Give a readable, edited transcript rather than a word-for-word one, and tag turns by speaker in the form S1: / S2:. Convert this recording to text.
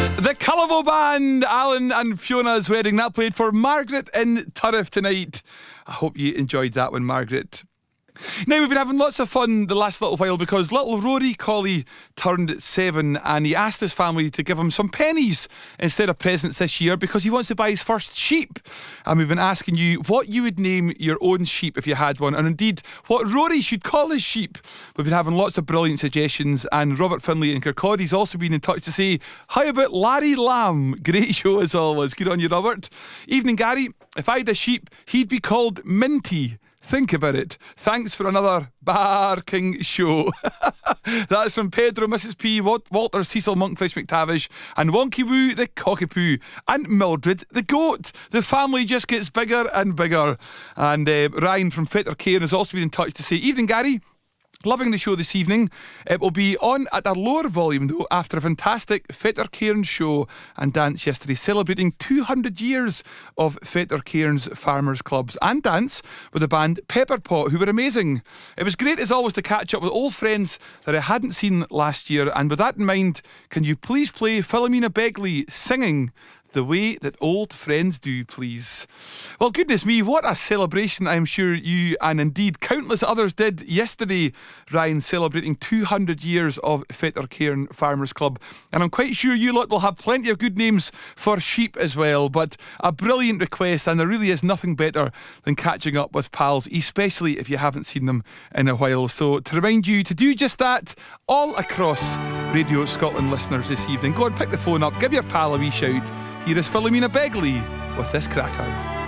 S1: The Cullivo Band, Alan and Fiona's wedding, that played for Margaret in Turriff tonight. I hope you enjoyed that one, Margaret. Now, we've been having lots of fun the last little while because little Rory Colley turned 7 and he asked his family to give him some pennies instead of presents this year because he wants to buy his first sheep. And we've been asking you what you would name your own sheep if you had one, and indeed what Rory should call his sheep. We've been having lots of brilliant suggestions, and Robert Finlay in Kirkcaldy's also been in touch to say, how about Larry Lamb? Great show as always. Good on you, Robert. Evening, Gary. If I had a sheep, he'd be called Minty. Think about it. Thanks for another barking show. That's from Pedro, Mrs. P, Walter, Cecil, Monkfish, McTavish, and Wonky Woo, the cockapoo, and Mildred, the goat. The family just gets bigger and bigger. And Ryan from Fetter Cairn has also been in touch to say, evening, Gary. Loving the show this evening. It will be on at a lower volume though after a fantastic Fetter Cairn show and dance yesterday, celebrating 200 years of Fetter Cairn's Farmers Clubs and dance with the band Pepperpot, who were amazing. It was great as always to catch up with old friends that I hadn't seen last year, and with that in mind, can you please play Philomena Begley singing The Way That Old Friends Do, please? Well, goodness me, what a celebration I'm sure you and indeed countless others did yesterday, Ryan, celebrating 200 years of Fetter Cairn Farmers Club. And I'm quite sure you lot will have plenty of good names for sheep as well, but a brilliant request, and there really is nothing better than catching up with pals, especially if you haven't seen them in a while. So to remind you to do just that all across Radio Scotland listeners this evening, go and pick the phone up, give your pal a wee shout. Here is Philomena Begley with this cracker.